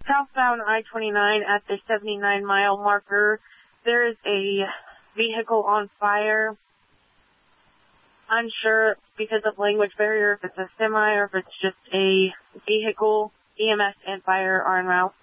southbound I-29 at the 79-mile marker. There is a vehicle on fire. Unsure because of language barrier if it's a semi or if it's just a vehicle. EMS and fire are en route.